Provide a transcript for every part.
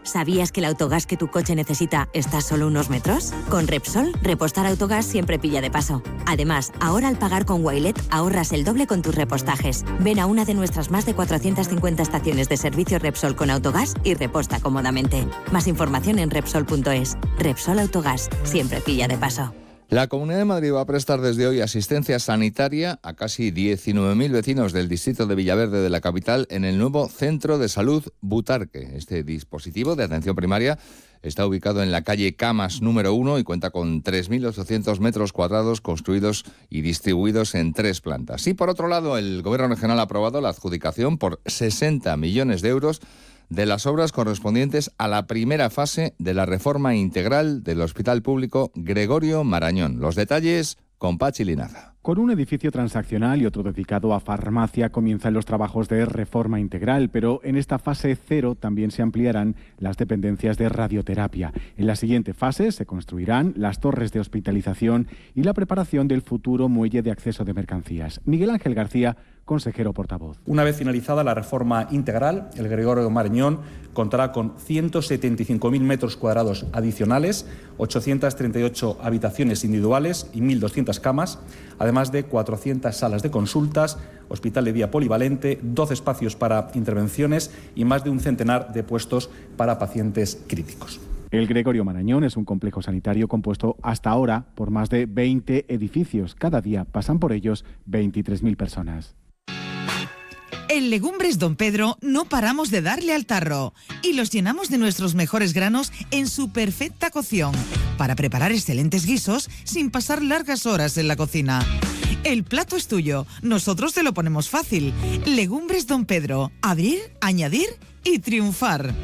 ¿Sabías que el autogás que tu coche necesita está a solo unos metros? Con Repsol, repostar autogás siempre pilla de paso. Además, ahora al pagar con Wilet ahorras el doble con tus repostajes. Ven a una de nuestras más de 450 estaciones de servicio Repsol con autogás y reposta cómodamente. Más información en Repsol.es. Repsol Autogás, siempre pilla de paso. La Comunidad de Madrid va a prestar desde hoy asistencia sanitaria a casi 19.000 vecinos del distrito de Villaverde de la capital en el nuevo Centro de Salud Butarque. Este dispositivo de atención primaria está ubicado en la calle Camas número 1 y cuenta con 3.800 metros cuadrados construidos y distribuidos en 3 plantas. Y por otro lado, el Gobierno regional ha aprobado la adjudicación por 60 millones de euros de las obras correspondientes a la primera fase de la reforma integral del Hospital Público Gregorio Marañón. Los detalles con Pachi Linaza. Con un edificio transaccional y otro dedicado a farmacia comienzan los trabajos de reforma integral, pero en esta fase 0 también se ampliarán las dependencias de radioterapia. En la siguiente fase se construirán las torres de hospitalización y la preparación del futuro muelle de acceso de mercancías. Miguel Ángel García, consejero portavoz. Una vez finalizada la reforma integral, el Gregorio Marañón contará con 175.000 metros cuadrados adicionales, 838 habitaciones individuales y 1.200 camas, además de 400 salas de consultas, hospital de día polivalente, 12 espacios para intervenciones y más de un centenar de puestos para pacientes críticos. El Gregorio Marañón es un complejo sanitario compuesto hasta ahora por más de 20 edificios. Cada día pasan por ellos 23.000 personas. En Legumbres Don Pedro no paramos de darle al tarro y los llenamos de nuestros mejores granos en su perfecta cocción para preparar excelentes guisos sin pasar largas horas en la cocina. El plato es tuyo, nosotros te lo ponemos fácil. Legumbres Don Pedro, abrir, añadir y triunfar.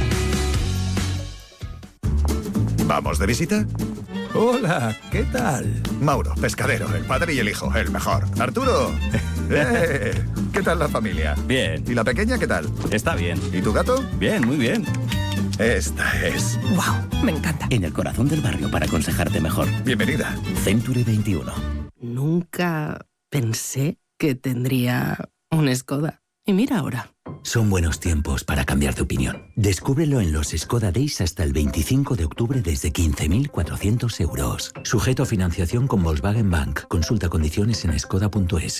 ¿Vamos de visita? Hola, ¿qué tal? Mauro, pescadero, el padre y el hijo, el mejor. Arturo, ¿qué tal la familia? Bien. ¿Y la pequeña qué tal? Está bien. ¿Y tu gato? Bien, muy bien. Esta es. ¡Wow! Me encanta. En el corazón del barrio para aconsejarte mejor. Bienvenida. Century 21. Nunca pensé que tendría un Skoda. Y mira ahora. Son buenos tiempos para cambiar de opinión. Descúbrelo en los Skoda Days hasta el 25 de octubre desde 15.400 euros. Sujeto a financiación con Volkswagen Bank. Consulta condiciones en skoda.es.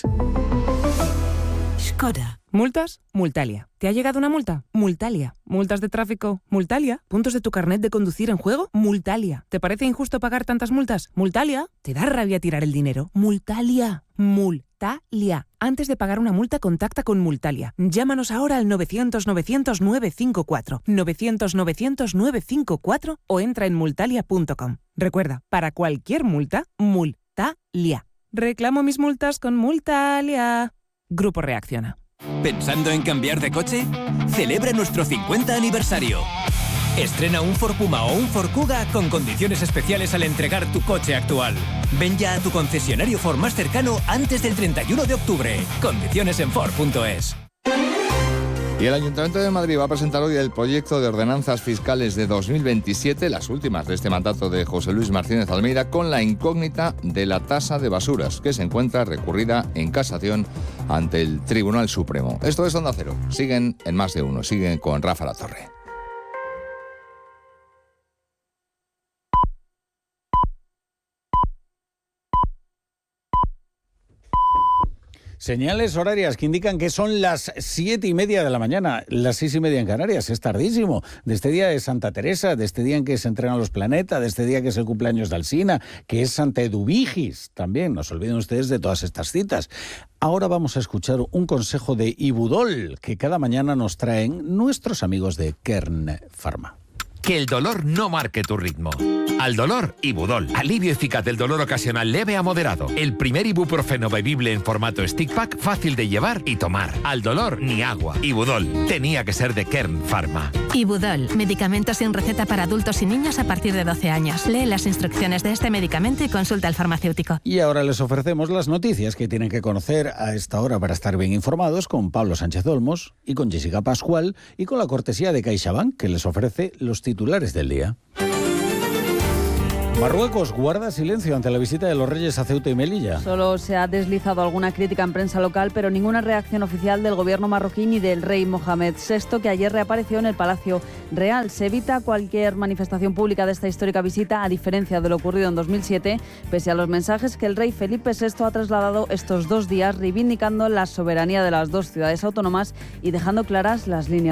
Skoda. ¿Multas? Multalia. ¿Te ha llegado una multa? Multalia. ¿Multas de tráfico? Multalia. ¿Puntos de tu carnet de conducir en juego? Multalia. ¿Te parece injusto pagar tantas multas? Multalia. ¿Te da rabia tirar el dinero? Multalia. Multalia. Antes de pagar una multa, contacta con Multalia. Llámanos ahora al 900-900-954. 900-900-954 o entra en multalia.com. Recuerda, para cualquier multa, Multalia. Reclamo mis multas con Multalia. Grupo Reacciona. ¿Pensando en cambiar de coche? Celebra nuestro 50 aniversario. Estrena un Ford Puma o un Ford Kuga con condiciones especiales al entregar tu coche actual. Ven ya a tu concesionario Ford más cercano antes del 31 de octubre. Condiciones en Ford.es. Y el Ayuntamiento de Madrid va a presentar hoy el proyecto de ordenanzas fiscales de 2027, las últimas de este mandato de José Luis Martínez Almeida, con la incógnita de la tasa de basuras, que se encuentra recurrida en casación ante el Tribunal Supremo. Esto es Onda Cero. Siguen en Más de Uno. Siguen con Rafa Latorre. Señales horarias que indican que son las 7:30 de la mañana, las 6:30 en Canarias. Es tardísimo. De este día de Santa Teresa, de este día en que se entregan los planetas, de este día que es el cumpleaños de Alsina, que es Santa Eduvigis. También, no se olviden ustedes de todas estas citas. Ahora vamos a escuchar un consejo de Ibudol que cada mañana nos traen nuestros amigos de Kern Pharma. Que el dolor no marque tu ritmo. Al dolor, Ibudol. Alivio eficaz del dolor ocasional leve a moderado. El primer ibuprofeno bebible en formato stick pack, fácil de llevar y tomar. Al dolor, ni agua. Ibudol. Tenía que ser de Kern Pharma. Ibudol. Medicamento sin receta para adultos y niños a partir de 12 años. Lee las instrucciones de este medicamento y consulta al farmacéutico. Y ahora les ofrecemos las noticias que tienen que conocer a esta hora para estar bien informados con Pablo Sánchez Olmos y con Jessica Pascual y con la cortesía de CaixaBank, que les ofrece los titulares del día. Marruecos guarda silencio ante la visita de los reyes a Ceuta y Melilla. Solo se ha deslizado alguna crítica en prensa local, pero ninguna reacción oficial del gobierno marroquí ni del rey Mohamed VI, que ayer reapareció en el Palacio Real. Se evita cualquier manifestación pública de esta histórica visita, a diferencia de lo ocurrido en 2007, pese a los mensajes que el rey Felipe VI ha trasladado estos 2 días, reivindicando la soberanía de las 2 ciudades autónomas y dejando claras las líneas